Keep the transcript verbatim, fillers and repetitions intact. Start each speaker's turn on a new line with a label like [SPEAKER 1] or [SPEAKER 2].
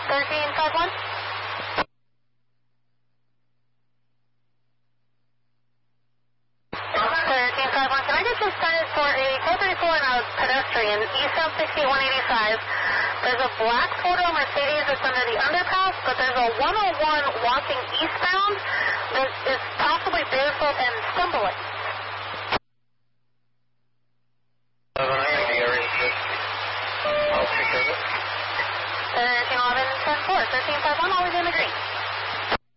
[SPEAKER 1] thirteen five one. thirteen five one, can I get you started for a four thirty-four and a pedestrian, eastbound sixty-one eighty-five. There's a black four-door Mercedes that's under the underpass, but there's a one oh one walking eastbound that is possibly barefoot and stumbling. thirteen eleven ten four, thirteen five one, always in the green.